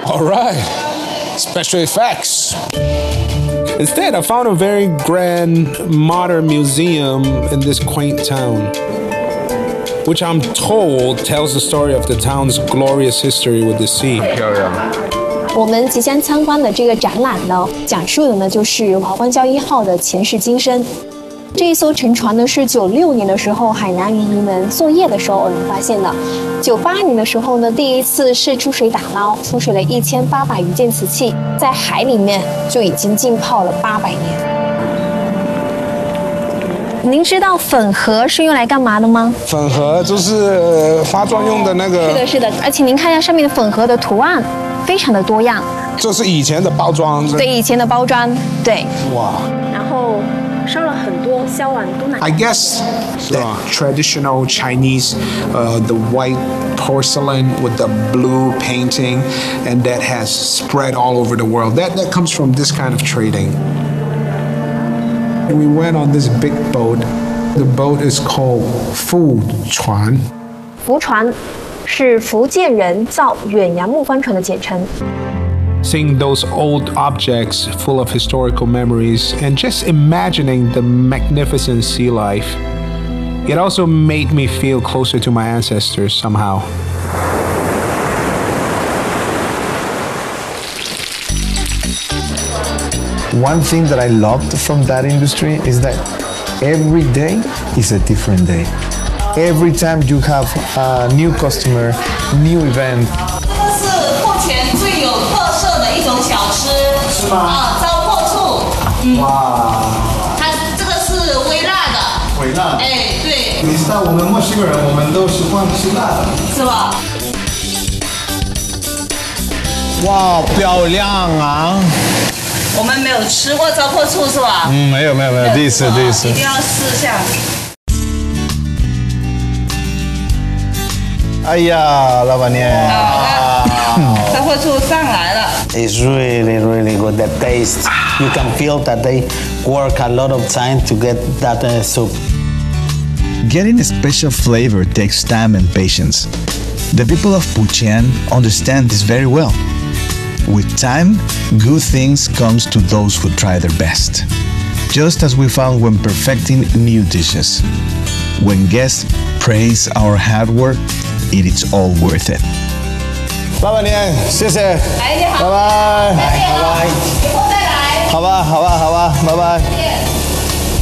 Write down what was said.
All right, special effects. Instead, I found a very grand modern museum in this quaint town, which I'm told tells the story of the town's glorious history with the sea. 漂亮。 我们即将参观的这个展览呢，讲述的呢就是瓦官礁1号的前世今生。这一艘沉船呢是96年的时候海南渔民们作业的时候偶然发现的。98年的时候呢，第一次是出水打捞，出水了1800余件瓷器，在海里面就已经浸泡了800年。您知道粉盒是用来干嘛的吗？ 粉盒就是化妆用的那个。 是的，是的，而且您看一下上面的粉盒的图案，非常的多样。 这是以前的包装。 对，以前的包装，对。 哇。 然后烧了很多，烧完都拿。 I guess that traditional Chinese, the white porcelain with the blue painting, and that has spread all over the world. That comes from this kind of trading. We went on this big boat. The boat is called 福船。 福船是福建人造远洋木帆船的简称。 Seeing those old objects full of historical memories and just imagining the magnificent sea life, it also made me feel closer to my ancestors somehow. One thing that I loved from that industry is that every day is a different day. Every time you have a new customer, new event. 这是目前最有特色的一种小吃，是吗？啊，糟粕醋。哇。它这个是微辣的。 微辣。 哎，对。 你知道我们墨西哥人，我们都习惯吃辣的， 是吧？ 哇，漂亮啊！ 我们没有吃过糟粕醋是吧？ 没有，第一次。 一定要试一下。 哎呀，老板娘， 糟粕醋上来了。 It's really, really good. The taste, you can feel that they work a lot of time to get that soup. Getting a special flavor takes time and patience. The people of Puchen understand this very well. With time, good things comes to those who try their best. Just as we found when perfecting new dishes. When guests praise our hard work, it is all worth it. 老板娘，谢谢。 哎，你好。 拜拜。 拜拜。以后再来。 好吧，拜拜。